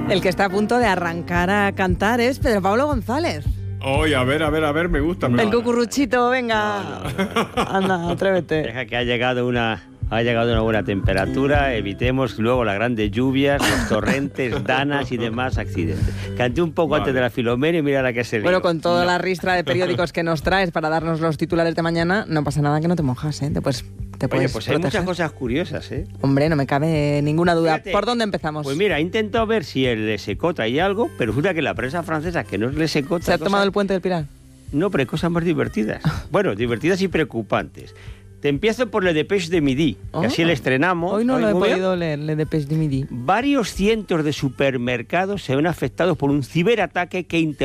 El que está a punto de arrancar a cantar es Pedro Pablo González. Oye, a ver, me gusta. El cucuruchito, venga. Anda, atrévete. Deja que ha llegado una buena temperatura, evitemos luego las grandes lluvias, los torrentes, danas y demás accidentes. Canté un poco antes de la Filomena y mira la que se lió. Bueno, con toda la ristra de periódicos que nos traes para darnos los titulares de mañana, no pasa nada que no te mojas, ¿eh? Te puedes Oye, pues hay proteger. muchas cosas curiosas, ¿eh? Hombre, no me cabe ninguna duda. Fíjate, ¿Por dónde empezamos? Pues mira, he intentado ver si el Le Secot traía algo, pero resulta que la prensa francesa, que no es Le Secot... ¿Se ha tomado el puente del Pilar? No, pero hay cosas más divertidas. Bueno, divertidas y preocupantes. Te empiezo por Le Dépêche de Midi, que así le estrenamos. Hoy no lo he muy bien. podido leer, Le Dépêche de Midi. Varios cientos de supermercados se ven afectados por un ciberataque que